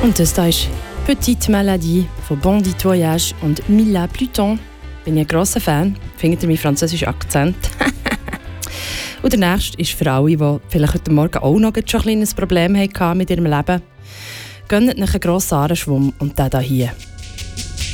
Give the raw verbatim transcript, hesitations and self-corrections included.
Und das da ist «Petite Maladie» von «Bandit Voyage» und «Mila Pluton». Bin ich ein grosser Fan. Findet ihr meinen französischen Akzent? Und der nächste ist für alle, die vielleicht heute Morgen auch noch schon ein kleines Problem hatten mit ihrem Leben. Gönnt euch einen grossen Ahrenschwung und den hier.